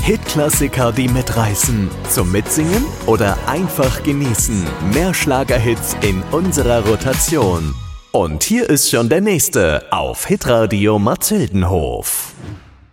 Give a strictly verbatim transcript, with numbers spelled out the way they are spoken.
Hitklassiker, die mitreißen. Zum Mitsingen oder einfach genießen. Mehr Schlagerhits in unserer Rotation. Und hier ist schon der nächste auf Hitradio Marzildenhof.